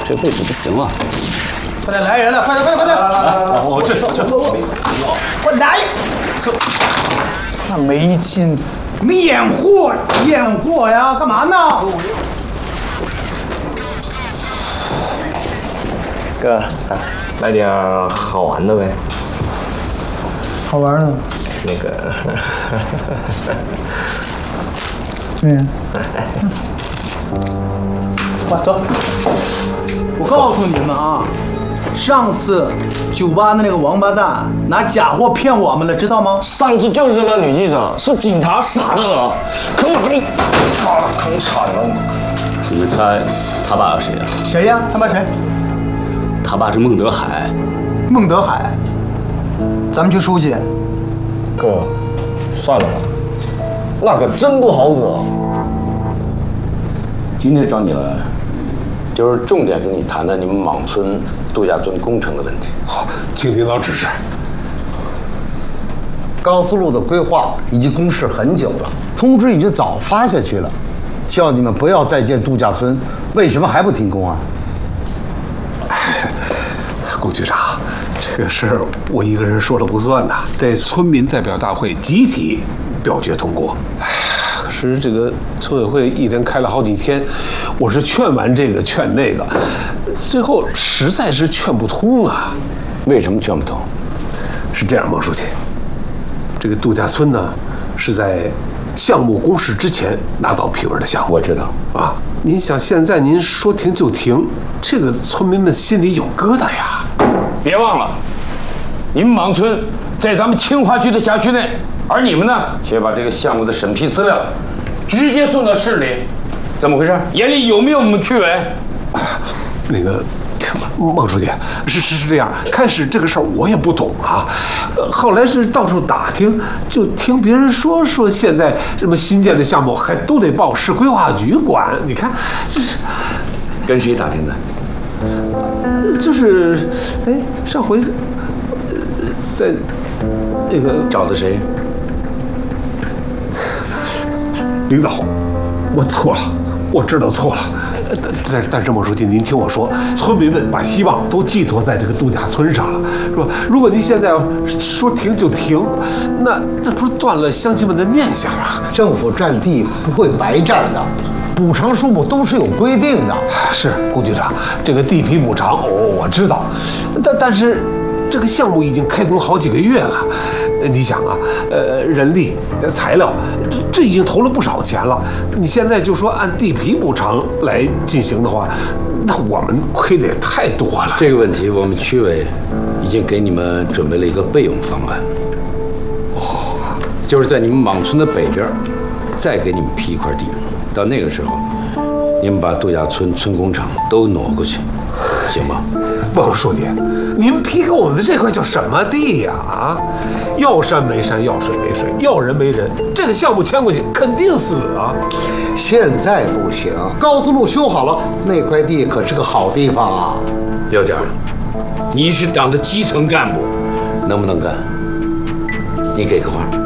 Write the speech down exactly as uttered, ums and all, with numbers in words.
这位置不行啊！ 快点来人了！快点快点快点！ 来，我这这快来！这那没劲，你们掩护掩护呀？干嘛呢？ 哥，来点好玩的呗。 好玩的。 那个， 嗯。快走！我告诉你们啊，上次酒吧的那个王八蛋拿假货骗我们了，知道吗？ 上次就是那女记者，是警察傻的很，可我给你妈的坑惨了！ 你们猜他爸是谁啊？ 谁呀？他爸谁？ 他爸是孟德海。 孟德海，咱们去书记。 哥，算了吧，那可真不好惹。 今天找你来，就是重点跟你谈谈你们莽村度假村工程的问题。 好，请领导指示。 高速路的规划已经公示很久了，通知已经早发下去了，叫你们不要再建度假村，为什么还不停工啊？ 龚局长，这个事儿我一个人说了不算呐，得村民代表大会集体表决通过。可是这个村委会一连开了好几天，我是劝完这个劝那个，最后实在是劝不通啊。 为什么劝不通？ 是这样，孟书记，这个度假村呢是在项目公示之前拿到批文的项目。 我知道啊，您想现在您说停就停，这个村民们心里有疙瘩呀。 别忘了，你们莽村在咱们清华区的辖区内，而你们呢，却把这个项目的审批资料直接送到市里，怎么回事？眼里有没有我们区委？ 那个，孟书记，是是是这样，开始这个事儿我也不懂啊，后来是到处打听，就听别人说说现在什么新建的项目还都得报市规划局管，你看这是跟谁打听的？ 就是，哎，上回在那个找的谁？ 领导，我错了，我知道错了。但但是孟书记，您听我说，村民们把希望都寄托在这个度假村上了，是吧？如果您现在说停就停，那这不是断了乡亲们的念想啊？ 政府占地不会白占的，补偿数目都是有规定的。 是，龚局长，这个地皮补偿，哦，我知道，但但是这个项目已经开工好几个月了。你想啊，呃，人力、材料，这这已经投了不少钱了。你现在就说按地皮补偿来进行的话，那我们亏的也太多了。 这个问题，我们区委已经给你们准备了一个备用方案。哦，就是在你们莽村的北边，再给你们批一块地，到那个时候，你们把度假村村工厂都挪过去，行吗？ 孟书记，您批给我们的这块叫什么地呀？啊，要山没山，要水没水，要人没人，这个项目迁过去肯定死啊！ 现在不行，高速路修好了，那块地可是个好地方啊。 廖家，你是党的基层干部，能不能干？你给个话。